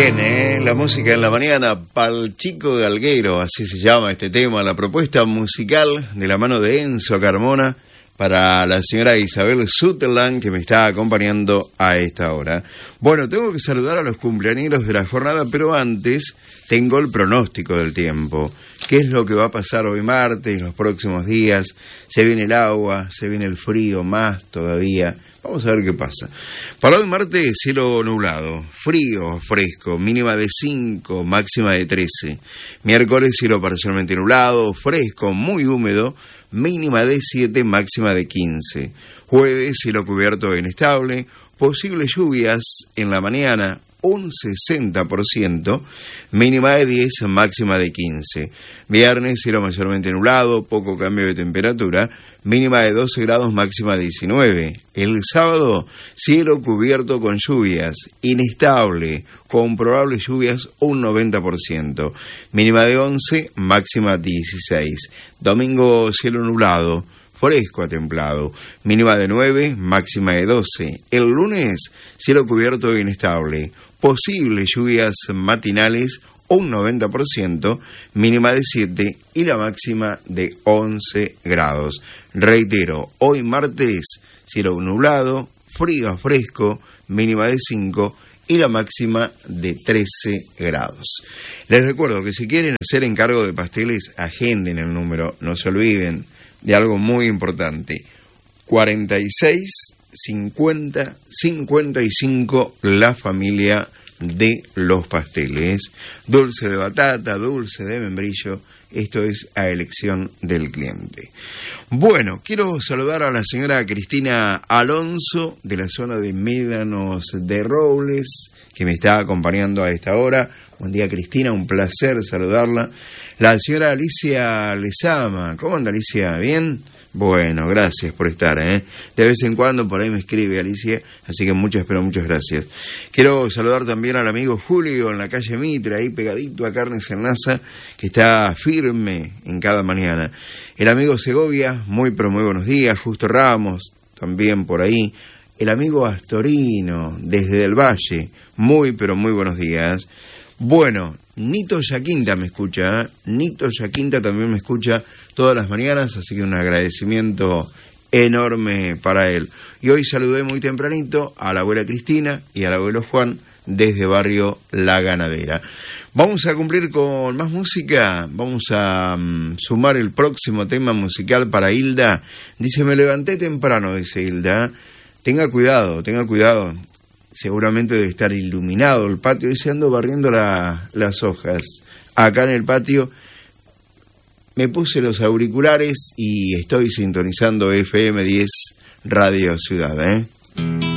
Bien, la música en la mañana, Pal Chico Galguero, así se llama este tema, la propuesta musical de la mano de Enzo Carmona para la señora Isabel Sutherland, que me está acompañando a esta hora. Bueno, tengo que saludar a los cumpleañeros de la jornada, pero antes tengo el pronóstico del tiempo. ¿Qué es lo que va a pasar hoy martes, los próximos días? Se viene el agua, se viene el frío, más todavía. Vamos a ver qué pasa. Para hoy martes, cielo nublado, frío, fresco, mínima de 5, máxima de 13. Miércoles, cielo parcialmente nublado, fresco, muy húmedo, mínima de 7, máxima de 15. Jueves, cielo cubierto e inestable, posibles lluvias en la mañana, un 60%, mínima de 10, máxima de 15. Viernes, cielo mayormente nublado, poco cambio de temperatura, mínima de 12 grados, máxima de 19. El sábado, cielo cubierto con lluvias, inestable, con probables lluvias un 90%, mínima de 11, máxima 16. Domingo, cielo nublado, fresco a templado, mínima de 9, máxima de 12. El lunes, cielo cubierto e inestable, posibles lluvias matinales, un 90%, mínima de 7 y la máxima de 11 grados. Reitero, hoy martes, cielo nublado, frío a fresco, mínima de 5 y la máxima de 13 grados. Les recuerdo que si quieren hacer encargo de pasteles, agenden el número, no se olviden de algo muy importante. 46 50 55, la familia de los pasteles. Dulce de batata, dulce de membrillo, esto es a elección del cliente. Bueno, quiero saludar a la señora Cristina Alonso de la zona de Médanos de Robles, que me está acompañando a esta hora. Buen día, Cristina, un placer saludarla. La señora Alicia Lezama, ¿cómo anda, Alicia? ¿Bien? Bueno, gracias por estar, De vez en cuando por ahí me escribe Alicia, así que muchas gracias. Quiero saludar también al amigo Julio en la calle Mitre, ahí pegadito a Carnes en Nasa, que está firme en cada mañana. El amigo Segovia, muy buenos días. Justo Ramos, también por ahí. El amigo Astorino, desde Del Valle, muy buenos días. Bueno, Nito Yaquinta me escucha, Nito Yaquinta también me escucha todas las mañanas, así que un agradecimiento enorme para él. Y hoy saludé muy tempranito a la abuela Cristina y al abuelo Juan desde barrio La Ganadera. Vamos a cumplir con más música, vamos a sumar el próximo tema musical para Hilda. Dice, me levanté temprano, dice Hilda. Tenga cuidado. Seguramente debe estar iluminado el patio. Dice, ando barriendo las hojas acá en el patio. Me puse los auriculares y estoy sintonizando FM 10 Radio Ciudad,